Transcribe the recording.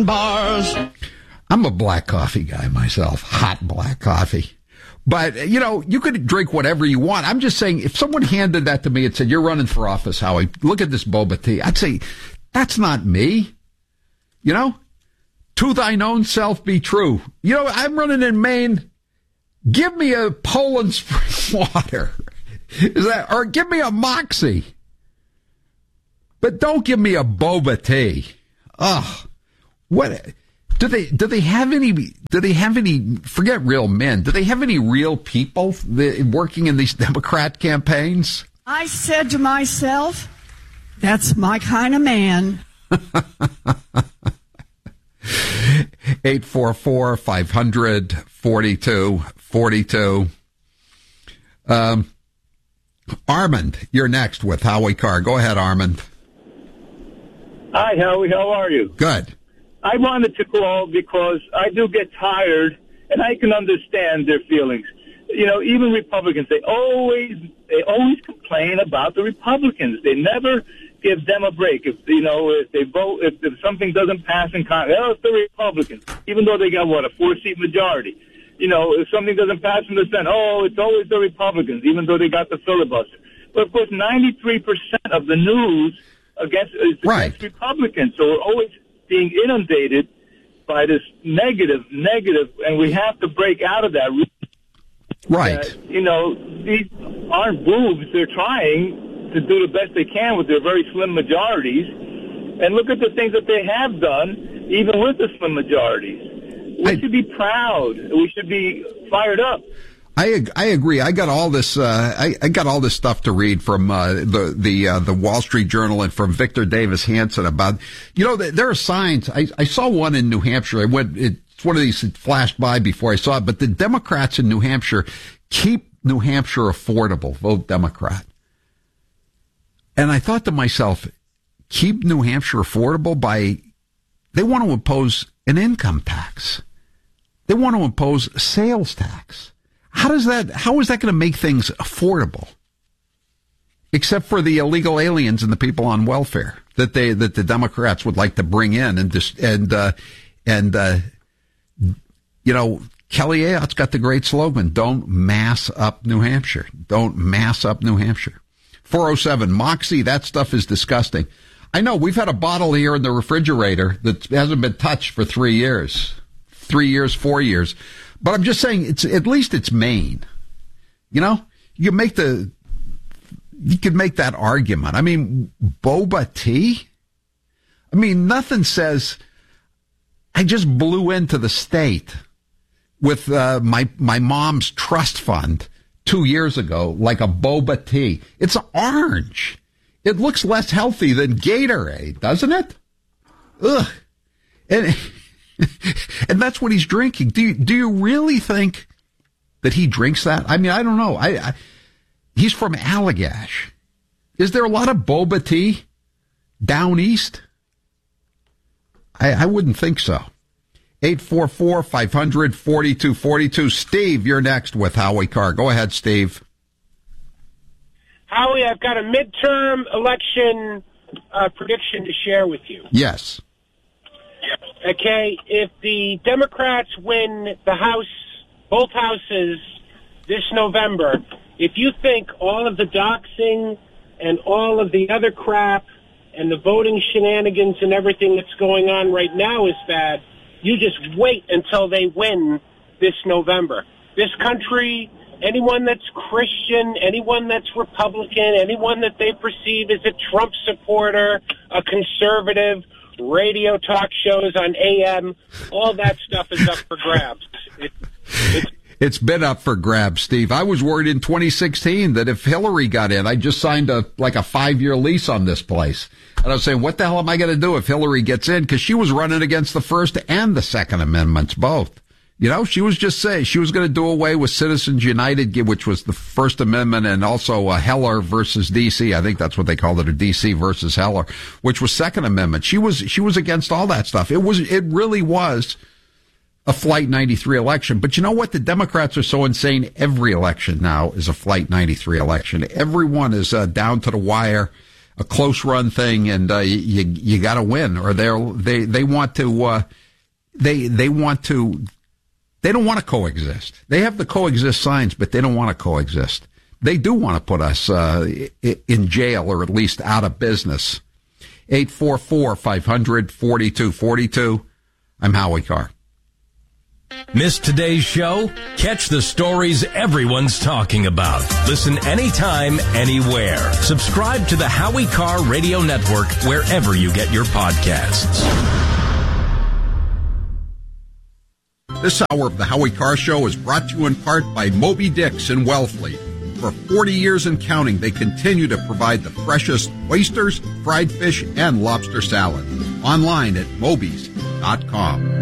bars. I'm a black coffee guy myself, hot black coffee. But, you could drink whatever you want. I'm just saying, if someone handed that to me and said, you're running for office, Howie, look at this boba tea, I'd say, that's not me. To thine own self be true. I'm running in Maine. Give me a Poland Spring water. Or give me a Moxie. But don't give me a boba tea. Ugh. What? Do they have any, forget real men, do they have any real people working in these Democrat campaigns? I said to myself, that's my kind of man. 844-500-4242. Armand, you're next with Howie Carr. Go ahead, Armand. Hi, Howie. How are you? Good. I wanted to call because I do get tired, and I can understand their feelings. Even Republicans, they always complain about the Republicans. They never give them a break. If they vote, if something doesn't pass in Congress, it's the Republicans. Even though they got a 4-seat majority. If something doesn't pass in the Senate, it's always the Republicans, even though they got the filibuster. But of course, 93% of the news against Republicans. So we're always being inundated by this negative, and we have to break out of that. Right. These aren't boobs. They're trying to do the best they can with their very slim majorities. And look at the things that they have done, even with the slim majorities. We should be proud. We should be fired up. I agree. I got all this. I got all this stuff to read from the Wall Street Journal and from Victor Davis Hanson about. There are signs. I saw one in New Hampshire. It's one of these that flashed by before I saw it. But the Democrats in New Hampshire keep New Hampshire affordable. Vote Democrat. And I thought to myself, keep New Hampshire affordable they want to impose an income tax. They want to impose sales tax. How is that going to make things affordable? Except for the illegal aliens and the people on welfare that the Democrats would like to bring in Kelly Ayotte's got the great slogan, don't mass up New Hampshire. Don't mass up New Hampshire. 407 Moxie, that stuff is disgusting. I know we've had a bottle here in the refrigerator that hasn't been touched for 3 years. 3 years, 4 years. But I'm just saying, at least it's Maine. You could make that argument. I mean, boba tea? I mean, nothing says, I just blew into the state with my mom's trust fund 2 years ago, like a boba tea. It's orange. It looks less healthy than Gatorade, doesn't it? Ugh. And that's what he's drinking. Do you really think that he drinks that? I mean, I don't know. He's from Allagash. Is there a lot of boba tea down east? I wouldn't think so. 844-500-4242. Steve, you're next with Howie Carr. Go ahead, Steve. Howie, I've got a midterm election prediction to share with you. Yes. Okay, if the Democrats win the House, both houses this November, if you think all of the doxing and all of the other crap and the voting shenanigans and everything that's going on right now is bad, you just wait until they win this November. This country, anyone that's Christian, anyone that's Republican, anyone that they perceive as a Trump supporter, a conservative, radio talk shows on AM, all that stuff is up for grabs. It's been up for grabs, Steve. I was worried in 2016 that if Hillary got in, I just signed a 5-year lease on this place. And I was saying, what the hell am I going to do if Hillary gets in? Because she was running against the First and the Second Amendments, both. She was just saying she was going to do away with Citizens United, which was the First Amendment, and also Heller versus D.C. I think that's what they called it, or D.C. versus Heller, which was Second Amendment. She was against all that stuff. It really was a Flight 93 election. But you know what? The Democrats are so insane. Every election now is a Flight 93 election. Everyone is down to the wire. a close run thing, and you got to win, or they want to they don't want to coexist. They have the coexist signs, but they don't want to coexist. They do want to put us in jail, or at least out of business. 844-500-4242. I'm Howie Carr. Miss today's show? Catch the stories everyone's talking about. Listen anytime, anywhere. Subscribe to the Howie Carr Radio Network wherever you get your podcasts. This hour of the Howie Carr Show is brought to you in part by Moby Dick's in Wellfleet. For 40 years and counting, they continue to provide the freshest oysters, fried fish, and lobster salad. Online at mobys.com.